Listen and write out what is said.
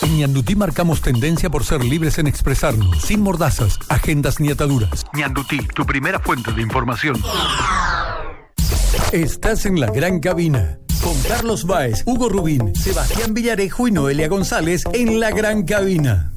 En Ñandutí marcamos tendencia por ser libres en expresarnos, sin mordazas, agendas ni ataduras. Ñandutí, tu primera fuente de información. Estás en la gran cabina, con Carlos Báez, Hugo Rubín, Sebastián Villarejo y Noelia González en la gran cabina.